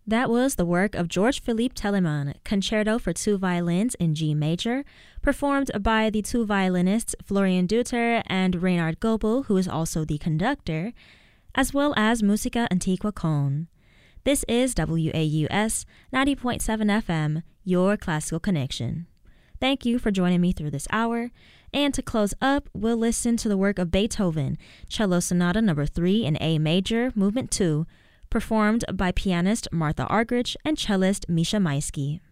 That was the work of George Philippe Telemann, Concerto for Two Violins in G Major, performed by the two violinists Florian Deuter and Reinhard Goebel, who is also the conductor, as well as Musica Antiqua Köln. This is WAUS 90.7 FM, your classical connection. Thank you for joining me through this hour. And to close up, we'll listen to the work of Beethoven, Cello Sonata No. 3 in A Major, Movement 2, performed by pianist Martha Argerich and cellist Misha Maisky.